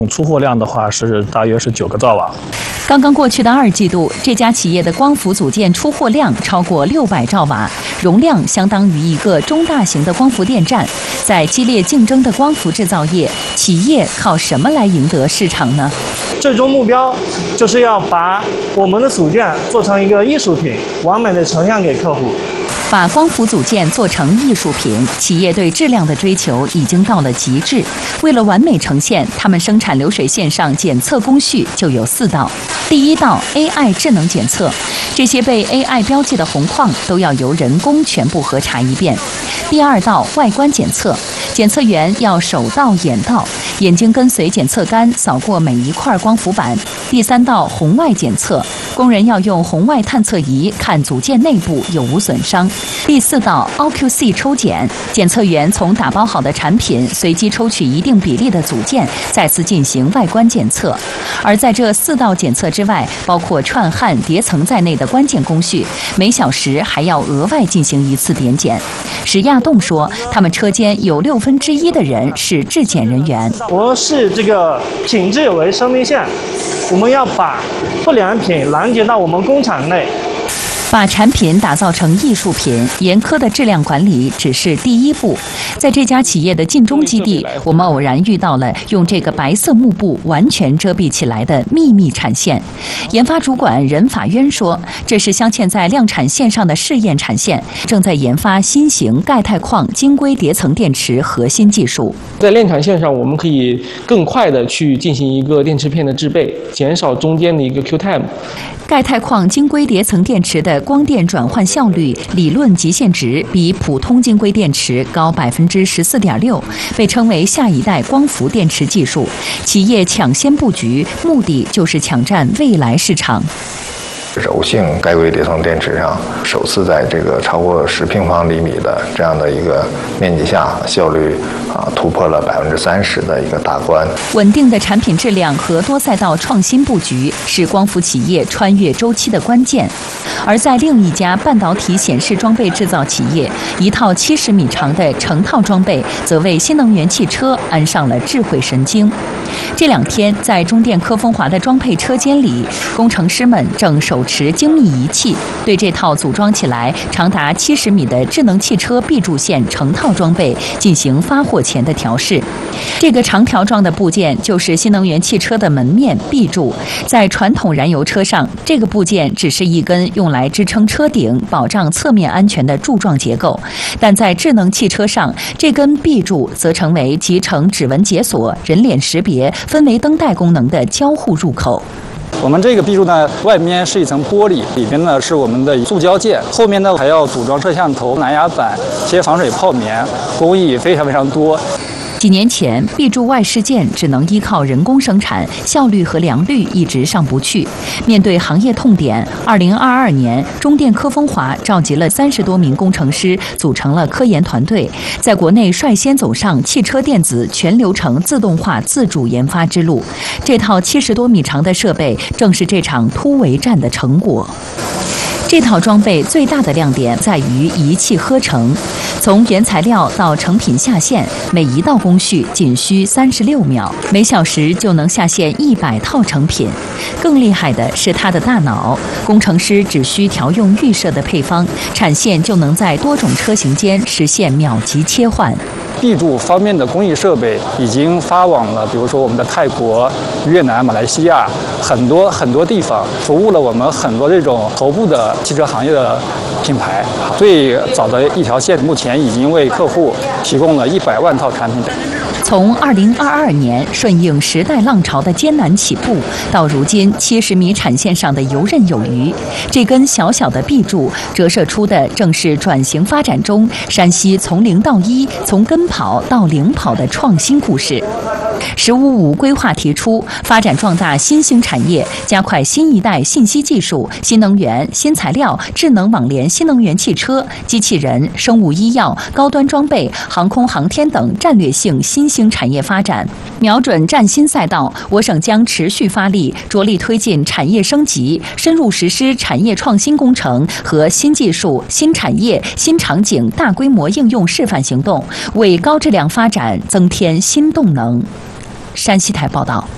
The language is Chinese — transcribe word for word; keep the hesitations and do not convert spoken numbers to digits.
出货量的话是大约是九个兆瓦。 刚刚过去的二季度，这家企业的光伏组件出货量超过六百兆瓦，容量相当于一个中大型的光伏电站。在激烈竞争的光伏制造业，企业靠什么来赢得市场呢？ 最终目标就是要把我们的组件做成一个艺术品，完美的呈现给客户。 把光伏组件做成艺术品，企业对质量的追求已经到了极致。为了完美呈现，他们生产流水线上检测工序就有四道。第一道 A I 智能检测，这些被 A I 标记的红框都要由人工全部核查一遍。第二道外观检测，检测员要手到眼到，眼睛跟随检测杆扫过每一块光伏板。第三道红外检测，工人要用红外探测仪看组件内部有无损伤。第四道 O Q C 抽检，检测员从打包好的产品随机抽取一定比例的组件，再次进行外观检测。而在这四道检测之外，包括串焊、叠层在内的关键工序，每小时还要额外进行一次点检。史亚栋说，他们车间有六分之一的人是质检人员。 我视这个品质为生命线，我们要把不良品拦截到我们工厂内。 把产品打造成艺术品，严苛的质量管理只是第一步。在这家企业的晋中基地，我们偶然遇到了用这个白色幕布完全遮蔽起来的秘密产线。研发主管任法渊说，这是镶嵌在量产线上的试验产线，正在研发新型钙钛矿晶硅叠层电池核心技术。 在量产线上，我们可以更快的去进行一个电池片的制备，减少中间的一个 Q time。 钙钛矿晶硅叠层电池的光电转换效率理论极限值比普通晶硅电池高百分之十四点六，被称为下一代光伏电池技术。企业抢先布局，目的就是抢占未来市场。 柔性钙硅叠层电池上，首次在这个超过十平方厘米的这样的一个面积下，效率啊突破了百分之三十的一个大关。 稳定的产品质量和多赛道创新布局是光伏企业穿越周期的关键。而在另一家半导体显示装备制造企业，一套七十米长的成套装备则为新能源汽车安上了智慧神经。这两天，在中电科风华的装配车间里，工程师们正手持精密仪器，对这套组装起来长达七十米的智能汽车 B 柱线成套装备进行发货前的调试。这个长条状的部件就是新能源汽车的门面 B 柱。在传统燃油车上，这个部件只是一根用来支撑车顶、保障侧面安全的柱状结构，但在智能汽车上，这根 B 柱则成为集成指纹解锁、人脸识别、氛围灯带功能的交互入口。 我们这个 B 柱呢，外面是一层玻璃，里边呢是我们的塑胶件，后面呢还要组装摄像头、蓝牙板、接防水泡棉，工艺非常非常多。 几年前 ，B 柱外饰件只能依靠人工生产，效率和良率一直上不去。面对行业痛点，二零二二年，中电科风华召集了三十多名工程师，组成了科研团队，在国内率先走上汽车电子全流程自动化自主研发之路。这套七十多米长的设备，正是这场突围战的成果。这套装备最大的亮点在于一气呵成，从原材料到成品下线，每一道工序仅需三十六秒，每小时就能下线一百套成品。更厉害的是它的大脑，工程师只需调用预设的配方，产线就能在多种车型间实现秒级切换。 B 柱方面的工艺设备已经发往了，比如说我们的泰国、越南、马来西亚很多很多地方，服务了我们很多这种头部的汽车行业的品牌。最早的一条线目前已经为客户提供了一百万套产品。 从二零二二年顺应时代浪潮的艰难起步，到如今七十米产线上的游刃有余，这根小小的 B 柱折射出的正是转型发展中山西从零到一、从跟跑到领跑的创新故事。十五五规划提出，发展壮大新兴产业，加快新一代信息技术、新能源、新材料、智能网联新能源汽车、机器人、生物医药、高端装备、航空航天等战略性新兴产业发展。瞄准战新赛道，我省将持续发力，着力推进产业升级，深入实施产业创新工程和新技术、新产业、新场景大规模应用示范行动，为高质量发展增添新动能。山西台报道。